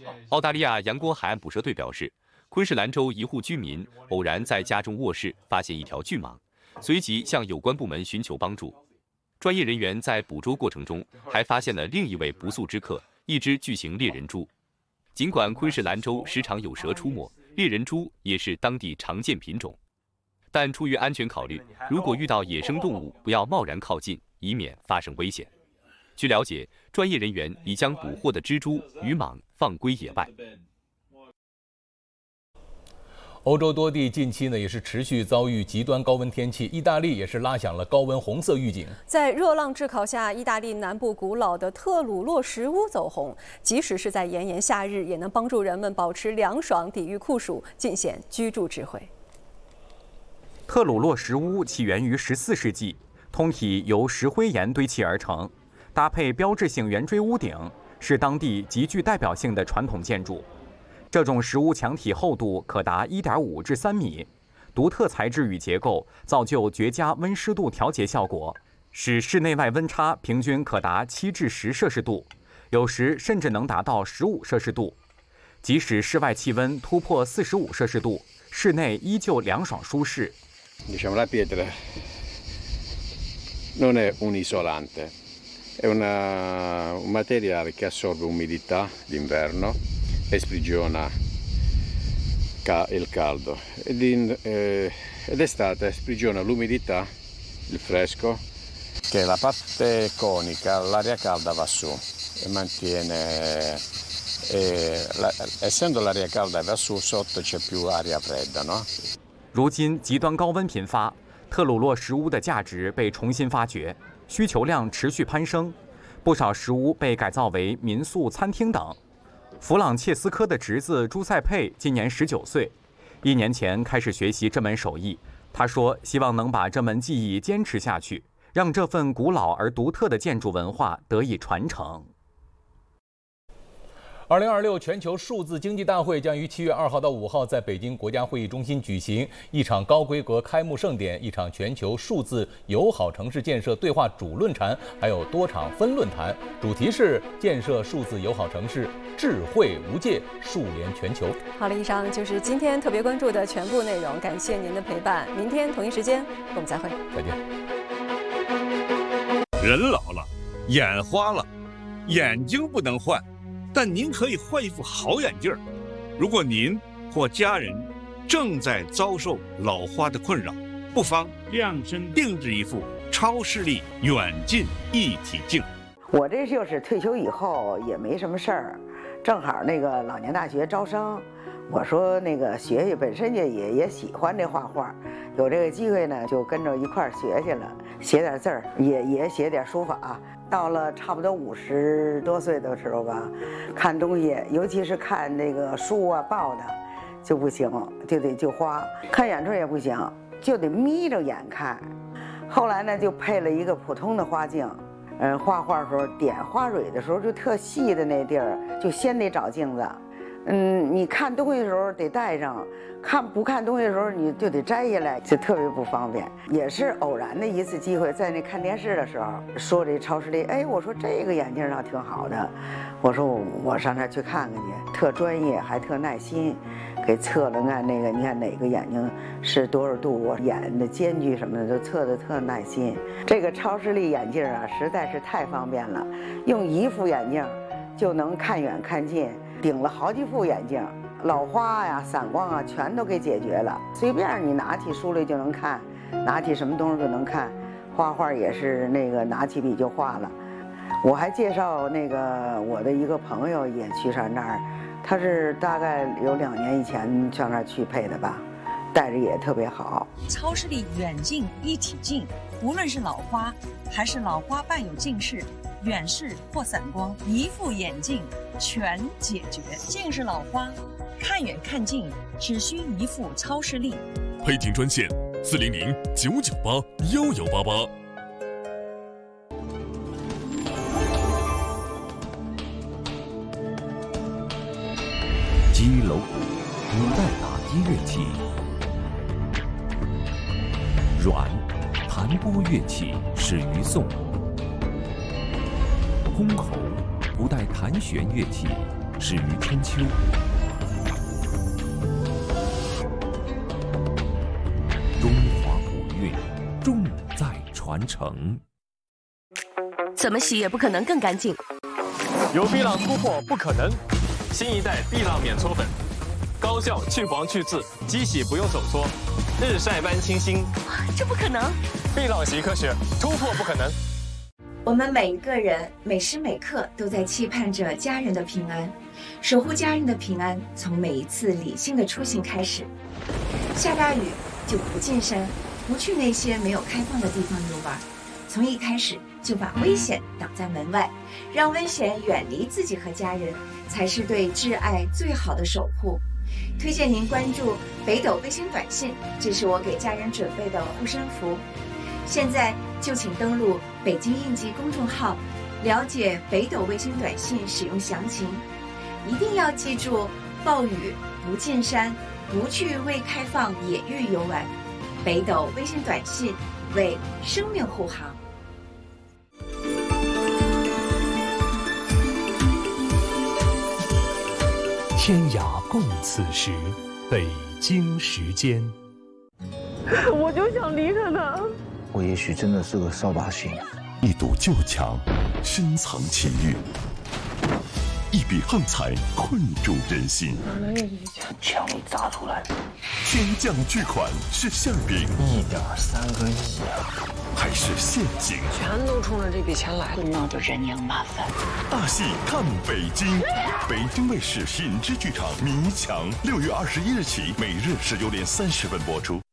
澳大利亚阳光海岸捕蛇队表示，昆士兰州一户居民偶然在家中卧室发现一条巨蟒，随即向有关部门寻求帮助。专业人员在捕捉过程中还发现了另一位不速之客——一只巨型猎人猪。尽管昆士兰州时常有蛇出没，猎人猪也是当地常见品种。但出于安全考虑，如果遇到野生动物，不要贸然靠近，以免发生危险。据了解，专业人员已将捕获的蜘蛛、渔蟒放归野外。 欧洲多地近期也是持续遭遇极端高温天气，意大利也是拉响了高温红色预警。 在热浪炙烤下，意大利南部古老的特鲁洛石屋走红，即使是在炎炎夏日，也能帮助人们保持凉爽，抵御酷暑，尽显居住智慧。 特鲁洛石屋起源于14世纪，通体由石灰岩堆砌而成，搭配标志性圆锥屋顶，是当地极具代表性的传统建筑。这种石屋墙体厚度可达1.5至3米，独特材质与结构造就绝佳温湿度调节效果，使室内外温差平均可达7至10摄氏度，有时甚至能达到15摄氏度。即使室外气温突破45摄氏度，室内依旧凉爽舒适。 Diciamo la pietra non è un isolante, è un materiale che assorbe umidità d'inverno e sprigiona il caldo ed d'estate sprigiona l'umidità, il fresco, che la parte conica l'aria calda va su e mantiene essendo l'aria calda va su sotto c'è più aria fredda, no? 如今极端高温频发，特鲁洛石屋的价值被重新发掘，需求量持续攀升，不少石屋被改造为民宿、餐厅等。弗朗切斯科的侄子朱塞佩今年19岁，1年前开始学习这门手艺。他说，希望能把这门技艺坚持下去，让这份古老而独特的建筑文化得以传承。 2026全球数字经济大会将于7月2号到5号在北京国家会议中心举行一场高规格开幕盛典，一场全球数字友好城市建设对话主论坛，还有多场分论坛，主题是建设数字友好城市，智慧无界，数联全球。 好了，以上就是今天特别关注的全部内容，感谢您的陪伴。明天同一时间我们再会， 再见。 人老了，眼花了，眼睛不能换。但您可以换一副好眼镜儿。如果您或家人正在遭受老花的困扰，不妨量身定制一副超视力远近一体镜。 我这就是退休以后也没什么事儿，正好那个老年大学招生，我说那个学学，本身也喜欢这画画，有这个机会呢，就跟着一块儿学去了，写点字儿，也写点书法。到了差不多50多岁的时候吧，看东西，尤其是看那个书啊报的，就不行，就花。看远处也不行，就得眯着眼看。后来呢，就配了一个普通的花镜。画画的时候点花蕊的时候，就特细的那地儿，就先得找镜子。你看东西的时候得戴上，不看东西的时候你就得摘下来，就特别不方便。也是偶然的一次机会，在那看电视的时候说这超视力，哎，我说这个眼镜倒挺好的，我说我上那儿去看看去，特专业还特耐心，给测了看那个，你看哪个眼睛是多少度，眼的间距什么的都测得特耐心。这个超视力眼镜啊，实在是太方便了，用一副眼镜就能看远看近。顶了好几副眼镜，老花呀、散光啊，全都给解决了。随便你拿起书来就能看，拿起什么东西就能看。画画也是那个拿起笔就画了。我还介绍那个我的一个朋友也去上那儿，他是大概有2年以前上那儿去配的吧，戴着也特别好。 超视力远近一体镜，无论是老花还是老花伴有近视、远视或散光，一副眼镜全解决。近视老花，看远看近只需一副超视力。 配镜专线400-998-1188。 击楼鼓，古代打击乐器。阮，弹拨乐器始于宋。箜篌，古代弹弦乐器， 始于春秋。中华古韵，重在传承。 怎么洗也不可能更干净。 由碧浪突破不可能，新一代碧浪免搓粉，高效去黄去渍，机洗不用手搓，日晒般清新。 这不可能！ 碧浪洗科学，突破不可能。 我们每一个人每时每刻都在期盼着家人的平安，守护家人的平安，从每一次理性的出行开始。下大雨就不进山，不去那些没有开放的地方游玩，从一开始就把危险挡在门外，让危险远离自己和家人，才是对挚爱最好的守护。推荐您关注北斗卫星短信，这是我给家人准备的护身符。现在就请登录北京应急公众号，了解北斗卫星短信使用详情。一定要记住，暴雨不进山，不去未开放野域游玩。北斗卫星短信为生命护航。 天涯共此时，北京时间。 我就想离开他。 我也许真的是个扫把星。 一堵旧墙，深藏奇遇；一笔横财，困住人心。 枪砸出来， 天降巨款是馅饼 ，1.3个亿啊！ 还是陷阱？ 全都冲着这笔钱来， 闹得人仰马翻。 大戏看北京，北京卫视品质剧场《迷墙》6月21日起，每日19点30分播出。